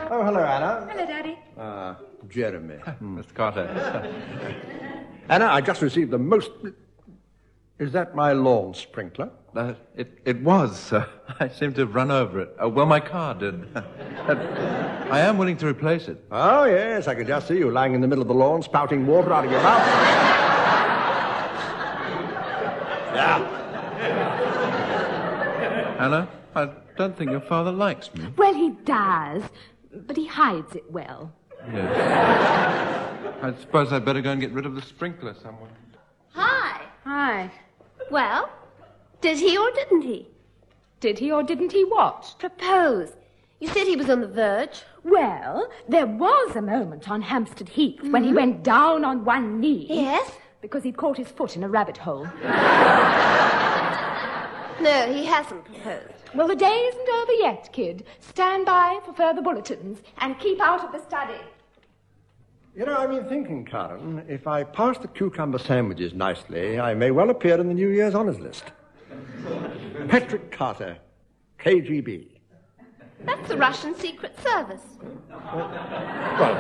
Oh, hello, Anna. Hello, Daddy. Jeremy. Mr. Carter. Anna, I just received the most... Is that my lawn sprinkler? It was, sir. I seem to have run over it. Well, my car did. I am willing to replace it. Oh, yes, I can just see you lying in the middle of the lawn, spouting water out of your mouth. Yeah. Anna, I don't think your father likes me. Well, he does, but he hides it well. Yes. I suppose I'd better go and get rid of the sprinkler somewhere. Hi. Hi. Well, did he or didn't he? Did he or didn't he what? Propose. You said he was on the verge. Well, there was a moment on Hampstead Heath when he went down on one knee. Yes? Because he'd caught his foot in a rabbit hole. No, he hasn't proposed. Well, the day isn't over yet, kid. Stand by for further bulletins and keep out of the study. You know, I've been thinking, Karen, if I pass the cucumber sandwiches nicely, I may well appear in the New Year's honours list. Patrick Carter, KGB. That's the Russian Secret Service. Well,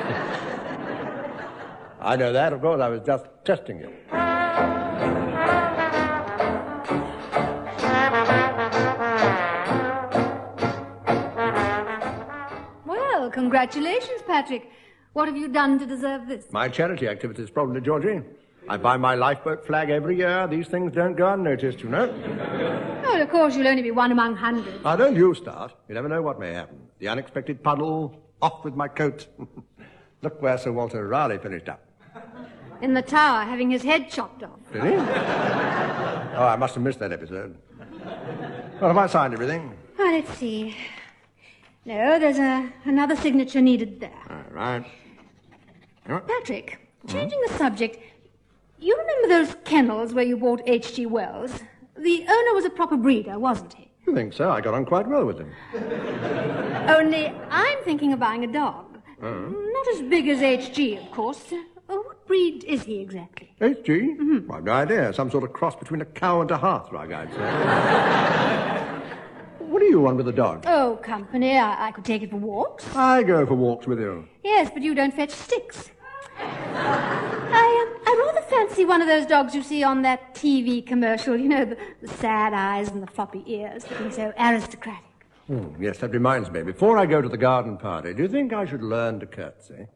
I know that, of course. I was just testing you. Well, congratulations, Patrick. What have you done to deserve this? My charity activities, probably, Georgie. I buy my lifeboat flag every year. These things don't go unnoticed, you know. Well, of course, you'll only be one among hundreds. Now, don't you start. You never know what may happen. The unexpected puddle, off with my coat. Look where Sir Walter Raleigh finished up. In the tower, having his head chopped off. Did he? Oh, I must have missed that episode. Well, have I signed everything? Well, let's see. No, there's another signature needed there. All right. Patrick, changing the subject, you remember those kennels where you bought H.G. Wells? The owner was a proper breeder, wasn't he? I think so. I got on quite well with him. Only I'm thinking of buying a dog. Not as big as H.G., of course. What breed is he exactly? H.G.? Mm-hmm. I've no idea. Some sort of cross between a cow and a hearthrug, I'd say. What do you want with a dog? Oh, company. I could take it for walks. I go for walks with you. Yes, but you don't fetch sticks. I rather fancy one of those dogs you see on that TV commercial. You know, the sad eyes and the floppy ears, looking so aristocratic. Yes, that reminds me. Before I go to the garden party, do you think I should learn to curtsy?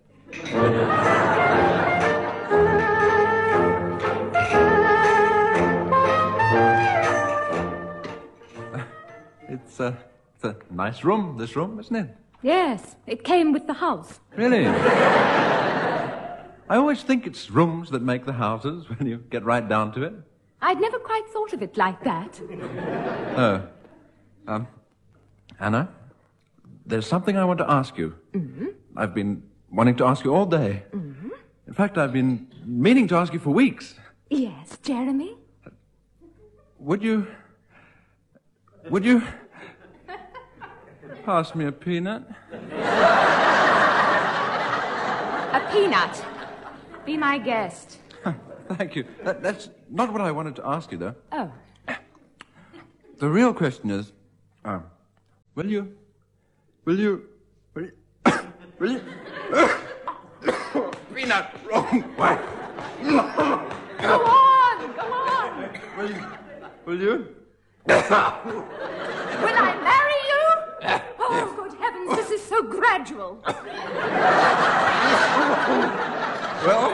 It's a nice room, this room, isn't it? Yes, it came with the house. Really? I always think it's rooms that make the houses when you get right down to it. I'd never quite thought of it like that. Anna, there's something I want to ask you. Mm-hmm. I've been wanting to ask you all day. Mm-hmm. In fact, I've been meaning to ask you for weeks. Yes, Jeremy? Would you pass me a peanut? A peanut. Be my guest. Thank you. That's not what I wanted to ask you, though. Oh. The real question is, will you... Peanut, wrong way. Go on. Will you? Will I marry you? Oh, good heavens, this is so gradual. Well,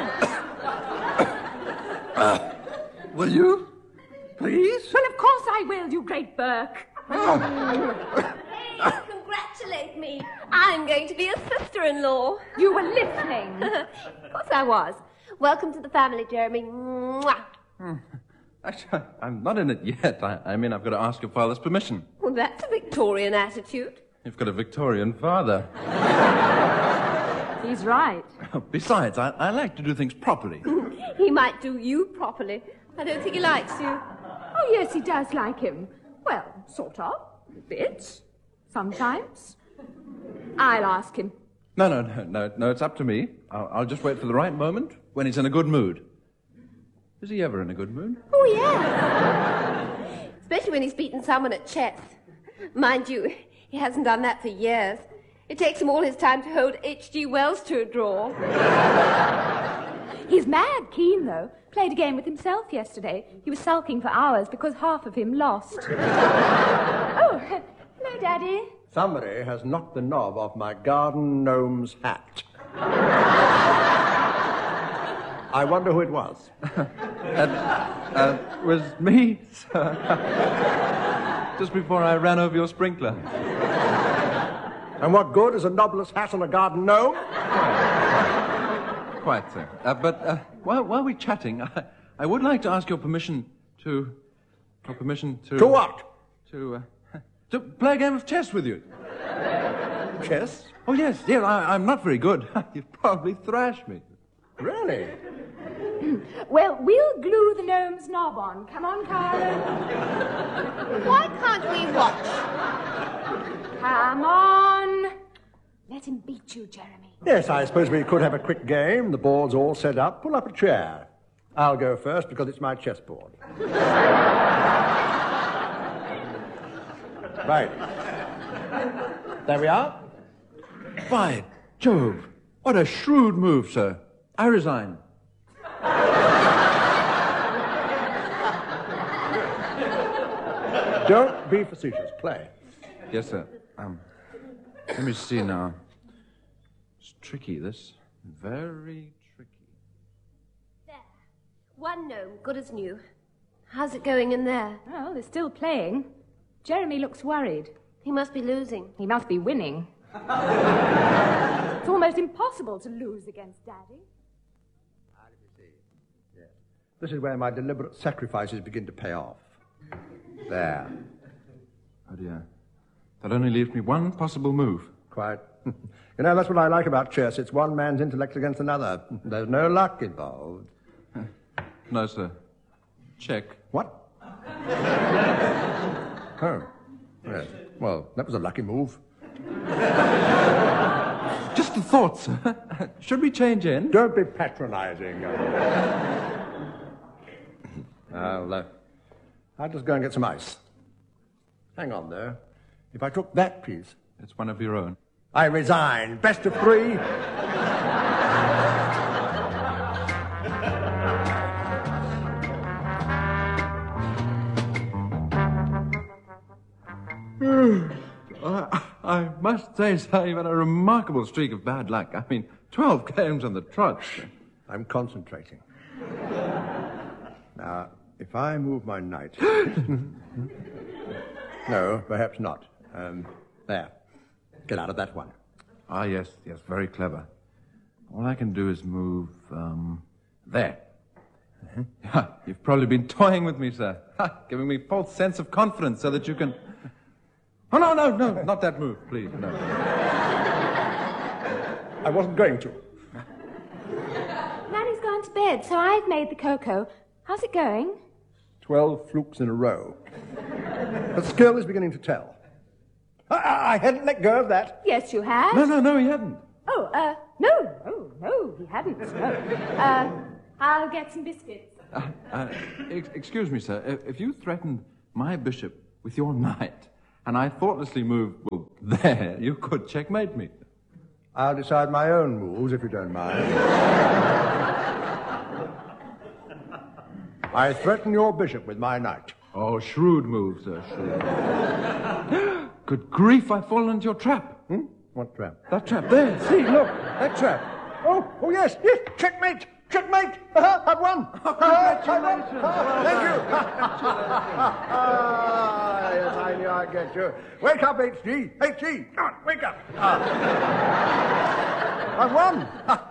will you? Please? Well, of course I will, you great Burke. Hey, congratulate me. I'm going to be a sister-in-law. You were listening. Of course I was. Welcome to the family, Jeremy. Mwah. Actually, I'm not in it yet. I mean, I've got to ask your father's permission. Well, that's a Victorian attitude. You've got a Victorian father. He's right. Besides, I like to do things properly. He might do you properly. I don't think he likes you. Oh, yes, he does like him. Well, sort of. Bits. Sometimes. I'll ask him. No, it's up to me. I'll just wait for the right moment when he's in a good mood. Is he ever in a good mood? Oh, yeah. Especially when he's beaten someone at chess. Mind you, he hasn't done that for years. It takes him all his time to hold H.G. Wells to a draw. He's mad keen, though. Played a game with himself yesterday. He was sulking for hours because half of him lost. Oh, hello, Daddy. Somebody has knocked the knob off my garden gnome's hat. I wonder who it was. Was me, sir. Just before I ran over your sprinkler. And what good is a knobless hat on a garden gnome? Quite, sir. But while we're chatting, I would like to ask your permission to... Your permission to... To what? To play a game of chess with you. Chess? Oh, yes. I'm not very good. You'd probably thrash me. Really? Well, we'll glue the gnome's knob on. Come on, Carlo. Why can't we watch? Come on. Let him beat you, Jeremy. Yes, I suppose we could have a quick game. The board's all set up. Pull up a chair. I'll go first because it's my chessboard. Right. There we are. By Jove. What a shrewd move, sir. I resign. Don't be facetious. Play. Yes, sir. Let me see now. It's tricky, this. Very tricky. There. One gnome, good as new. How's it going in there? Well, they're still playing. Jeremy looks worried. He must be losing. He must be winning. It's almost impossible to lose against Daddy. Yes. This is where my deliberate sacrifices begin to pay off. There. Oh, dear. That only leaves me one possible move. Quite. You know, that's what I like about chess. It's one man's intellect against another. There's no luck involved. No, sir. Check. What? Oh. Yes. Well, that was a lucky move. Just a thought, sir. Should we change in? Don't be patronizing. I'll just go and get some ice. Hang on, though. If I took that piece... It's one of your own. I resign. Best of three. I must say, sir, you've had a remarkable streak of bad luck. I mean, 12 games on the trot. I'm concentrating. Now, if I move my knight... No, perhaps not. There. Get out of that one. Ah, yes, very clever. All I can do is move, there. Yeah, you've probably been toying with me, sir. Giving me false sense of confidence so that you can... Oh, no, not that move, please, no. I wasn't going to. Nanny's gone to bed, so I've made the cocoa. How's it going? 12 flukes in a row. The skill is beginning to tell. I hadn't let go of that. Yes, you have. No, he hadn't. Oh, no, he hadn't. No. I'll get some biscuits. Excuse me, sir. If you threatened my bishop with your knight, and I thoughtlessly moved, well, there, you could checkmate me. I'll decide my own moves, if you don't mind. I threaten your bishop with my knight. Oh, shrewd move, sir, shrewd. Good grief, I've fallen into your trap. What trap? That trap there. See, look, that trap. Oh, yes, checkmate. I've won. Congratulations. Thank you. Yes, I knew I'd get you. Wake up, H.G. H.G., come on, wake up. I've won.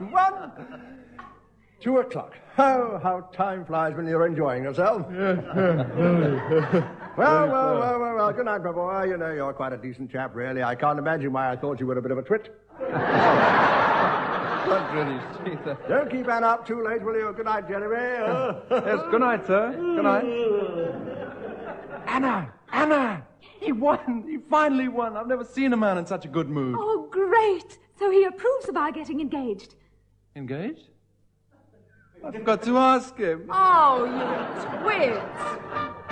2 o'clock. Oh, how time flies when you're enjoying yourself. Well, good night, my boy. You know, you're quite a decent chap, really. I can't imagine why I thought you were a bit of a twit. Don't really see that. Don't keep Anna up too late, will you? Good night, Jeremy. Yes, good night, sir. Good night. Anna! He won. He finally won. I've never seen a man in such a good mood. Oh, great. So he approves of our getting engaged. Engaged? I forgot to ask him. Oh, you twits.